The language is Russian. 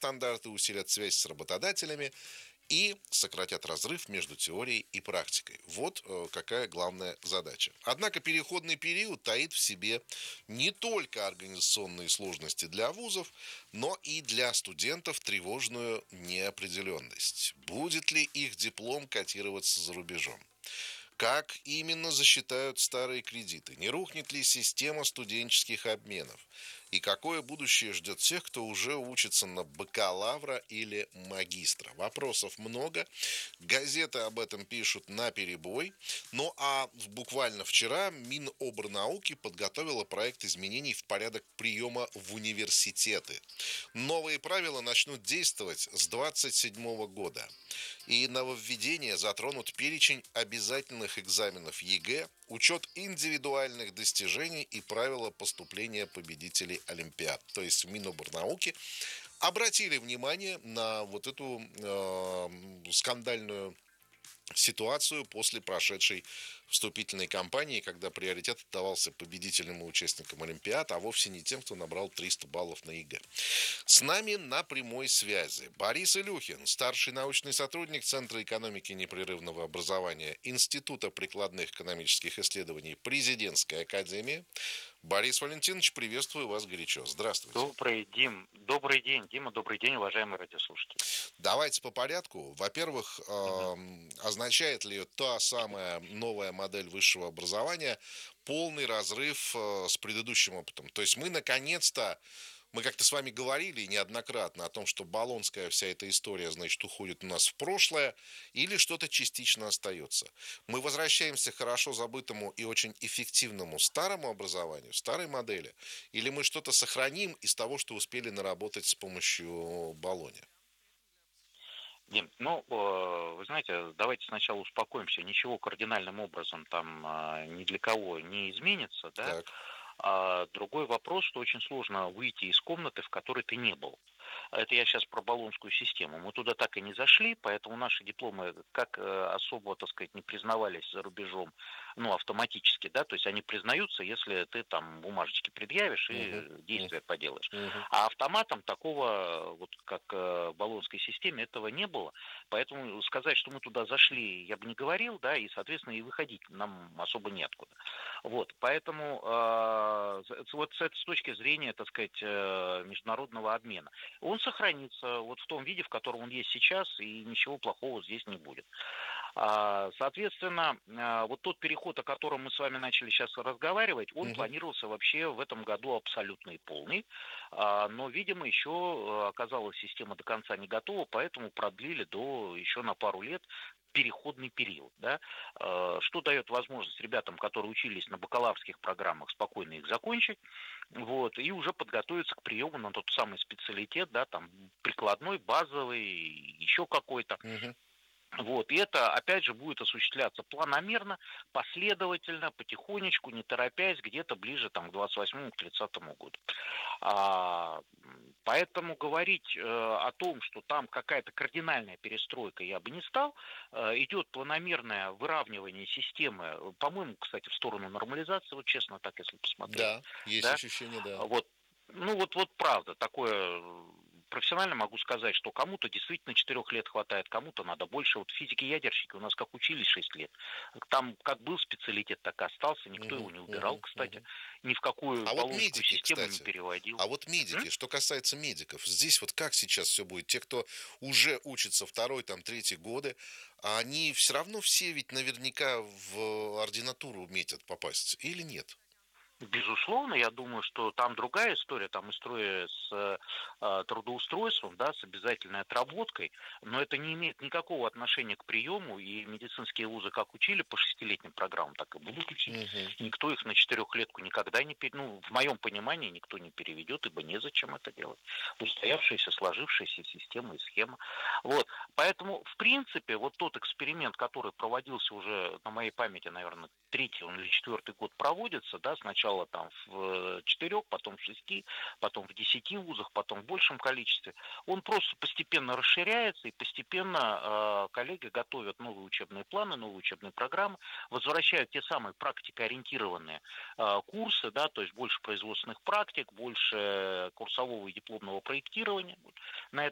стандарты, усилят связь с работодателями и сократят разрыв между теорией и практикой. Вот какая главная задача. Однако переходный период таит в себе не только организационные сложности для вузов, но и для студентов тревожную неопределенность. Будет ли их диплом котироваться за рубежом? Как именно засчитают старые кредиты? Не рухнет ли система студенческих обменов? И какое будущее ждет тех, кто уже учится на бакалавра или магистра? Вопросов много. Газеты об этом пишут наперебой. Ну а буквально вчера Минобрнауки подготовила проект изменений в порядок приема в университеты. Новые правила начнут действовать с 2027 года. И нововведения затронут перечень обязательных экзаменов ЕГЭ, учет индивидуальных достижений и правила поступления победителей Олимпиад. То есть в Минобрнауки обратили внимание на вот эту скандальную ситуацию после прошедшей вступительной кампании, когда приоритет отдавался победителям и участникам Олимпиад, а вовсе не тем, кто набрал 300 баллов на ЕГЭ. С нами на прямой связи Борис Илюхин, старший научный сотрудник Центра экономики непрерывного образования Института прикладных экономических исследований Президентской академии. Борис Валентинович, приветствую вас горячо. Здравствуйте. Добрый день, Дима, добрый день, уважаемые радиослушатели. Давайте по порядку. Во-первых, Мгм. означает ли та самая новая модель высшего образования полный разрыв с предыдущим опытом? То есть мы как-то с вами говорили неоднократно о том, что болонская вся эта история, значит, уходит у нас в прошлое или что-то частично остается. Мы возвращаемся к хорошо забытому и очень эффективному старому образованию, старой модели, или мы что-то сохраним из того, что успели наработать с помощью Болони? Дим, вы знаете, давайте сначала успокоимся. Ничего кардинальным образом там ни для кого не изменится, да? Так. А другой вопрос, что очень сложно выйти из комнаты, в которой ты не был. Это я сейчас про болонскую систему. Мы туда так и не зашли, поэтому наши дипломы как особо, так сказать, не признавались за рубежом, ну, автоматически, да, то есть они признаются, если ты там бумажечки предъявишь Мгм. и М. действия поделаешь. Мгм. А автоматом такого, вот как в болонской системе, этого не было. Поэтому сказать, что мы туда зашли, я бы не говорил, да, и, соответственно, и выходить нам особо неоткуда. Вот, поэтому вот с этой точки зрения, так сказать, международного обмена, он сохранится вот в том виде, в котором он есть сейчас, и ничего плохого здесь не будет. Соответственно, вот тот переход, о котором мы с вами начали сейчас разговаривать, он Мгм. планировался вообще в этом году абсолютно и полный, но, видимо, еще оказалась система до конца не готова, поэтому продлили до еще на пару лет переходный период, да, что дает возможность ребятам, которые учились на бакалаврских программах, спокойно их закончить, вот, и уже подготовиться к приему на тот самый специалитет, да, там, прикладной, базовый, еще какой-то. Мгм. Вот, и это, опять же, будет осуществляться планомерно, последовательно, потихонечку, не торопясь, где-то ближе там, к 28-му, к 30-му году. Поэтому говорить о том, что там какая-то кардинальная перестройка, я бы не стал. Идет планомерное выравнивание системы, по-моему, кстати, в сторону нормализации, вот честно так, если посмотреть, Да, есть да, ощущение, да. вот, ну вот правда, такое профессионально могу сказать, что кому-то действительно 4 лет хватает, кому-то надо больше. Вот физики-ядерщики у нас как учились 6 лет. Там как был специалитет, так и остался, никто его Мгм. не убирал, Мгм. кстати, Мгм. ни в какую А вот болонскую медики, систему не кстати. переводил. А вот медики, что касается медиков, здесь вот как сейчас все будет? Те, кто уже учится второй, там, третий годы, они все равно все ведь наверняка в ординатуру метят попасть или нет? Безусловно, я думаю, что там другая история, там история с трудоустройством, да, с обязательной отработкой, но это не имеет никакого отношения к приему, и медицинские вузы как учили по 6-летним программам, так и будут учить. Мгм. Никто их на 4-летку никогда не ну, в моем понимании, никто не переведет, ибо незачем это делать. Устоявшаяся, сложившаяся система и схема. Вот. Поэтому, в принципе, вот тот эксперимент, который проводился уже на моей памяти, наверное, третий он или четвертый год проводится, да, сначала там в 4, потом в 6, потом в 10 вузах, потом в большем количестве, он просто постепенно расширяется, и постепенно коллеги готовят новые учебные планы, новые учебные программы, возвращают те самые практикоориентированные курсы, да, то есть больше производственных практик, больше курсового и дипломного проектирования. Вот.